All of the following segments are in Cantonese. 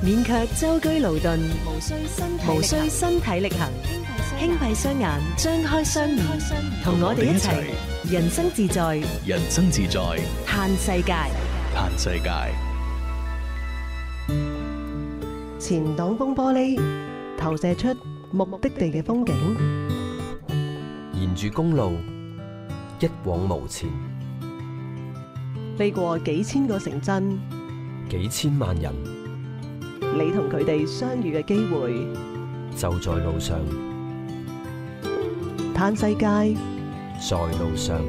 免卻舟車勞頓，無需身體力行，輕閉雙眼，張開雙耳，同我哋一齊人生自在， 人生自在， 嘆世界。 嘆世界。 前擋風玻璃投射出目的地嘅風景， 沿住公路一往無前， 飛過幾千個城鎮， 幾千萬人， 你同佢哋相遇嘅機會就在路上。 嘆世界， 在路上。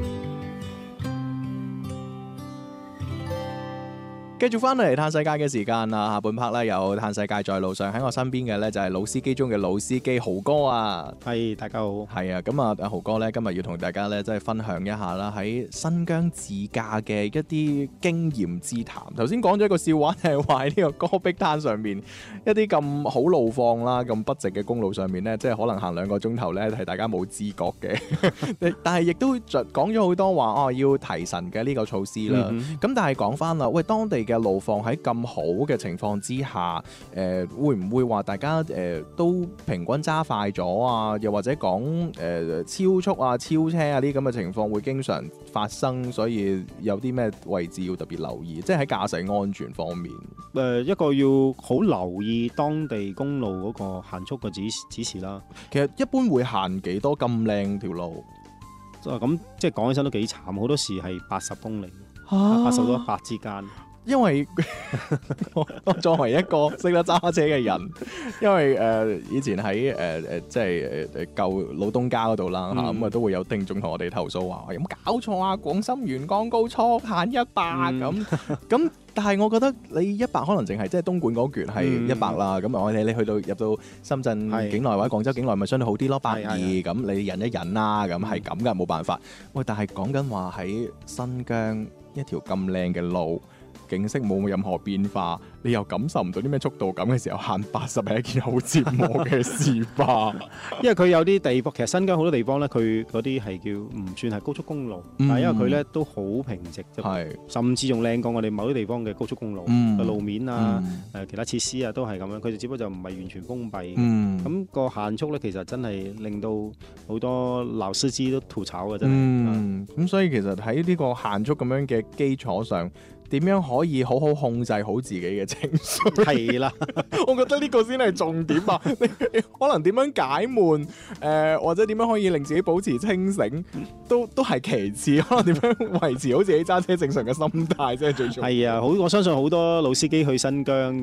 繼續翻嚟嘆世界嘅時間啦，下半 part 咧有嘆世界在路上，喺我身邊嘅咧就係老司機中嘅老司機豪哥啊。 係，大家好。 係啊，咁啊，阿豪哥咧今日要同大家咧即係分享一下啦，喺新疆自駕嘅一啲經驗之談。頭先講咗一個笑話，係話喺呢個戈壁灘上面一啲咁好路況啦、咁不直嘅公路上面咧，即係可能行2個鐘頭咧係大家冇知覺嘅，但係亦都講咗好多話要提神嘅呢個措施啦。咁但係講翻啦，喂，當地嘅路況喺咁好嘅情況之下，會唔會話大家都平均揸快咗啊？又或者講超速啊、超車啊呢啲咁嘅情況會經常發生，所以有啲咩位置要特別留意？即係喺駕駛安全方面， 一個要好留意當地公路嗰個限速嘅指示啦。 其實一般會限幾多咁靚條路？ 咁即係講起身都幾慘，好多時係80公里，80到100之間。 因為我作為一個識得揸車嘅人，因為以前喺即係舊老東家嗰度啦嚇，咁啊都會有聽眾同我哋投訴話有冇搞錯啊？廣深沿江高速限100咁，但係我覺得你100可能淨係即係東莞嗰橛係100啦，咁我哋你去到入到深圳境內或者廣州境內咪相對好啲咯，120咁你忍一忍啦，咁係咁噶，冇辦法。喂，但係講緊話喺新疆一條咁靚嘅路，景色冇任何變化，你又感受唔到啲咩速度感嘅時候，限80係一件好折磨嘅事吧？ 因為佢有啲地方，其實新疆好多地方咧，佢嗰啲係叫唔算係高速公路，但係因為佢咧都好平直，甚至仲靚過我哋某啲地方嘅高速公路，路面啊、其他設施啊都係咁樣，佢哋只不過就唔係完全封閉。咁個限速咧，其實真係令到好多老司機都吐槽嘅，真係。 咁所以其實喺呢個限速咁樣嘅基礎上，點樣可以好好控制好自己嘅情緒？係啦，我覺得呢個先係重點啊！你可能點樣解悶，或者點樣可以令自己保持清醒，都係其次。可能點樣維持好自己揸車正常嘅心態先係最重要。 係啊，我相信好多老司機去新疆